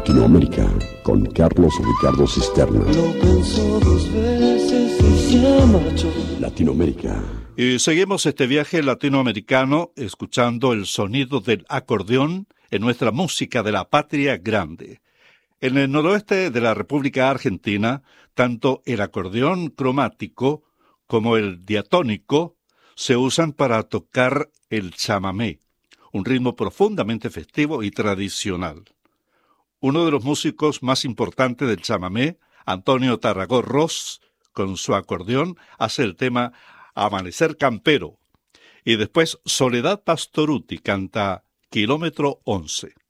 Latinoamérica con Carlos Ricardo Cisterna. Lo pensó dos veces y se marchó. Latinoamérica. Y seguimos este viaje latinoamericano escuchando el sonido del acordeón en nuestra música de la patria grande. En el noroeste de la República Argentina, tanto el acordeón cromático como el diatónico se usan para tocar el chamamé, un ritmo profundamente festivo y tradicional. Uno de los músicos más importantes del chamamé, Antonio Tarragó Ros, con su acordeón, hace el tema Amanecer Campero. Y después Soledad Pastoruti canta Kilómetro 11.